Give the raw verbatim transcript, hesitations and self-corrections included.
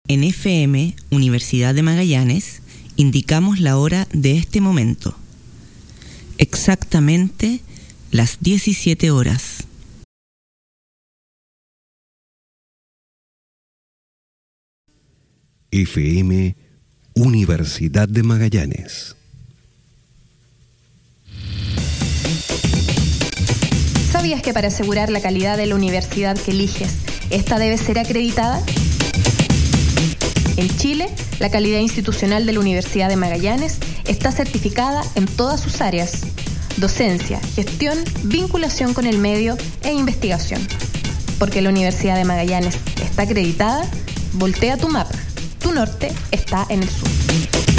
En F M, Universidad de Magallanes, indicamos la hora de este momento. Exactamente las diecisiete horas. F M, Universidad de Magallanes. ¿Sabías que para asegurar la calidad de la universidad que eliges, esta debe ser acreditada? En Chile, la calidad institucional de la Universidad de Magallanes está certificada en todas sus áreas: docencia, gestión, vinculación con el medio e investigación. Porque la Universidad de Magallanes está acreditada, voltea tu mapa. Tu norte está en el sur.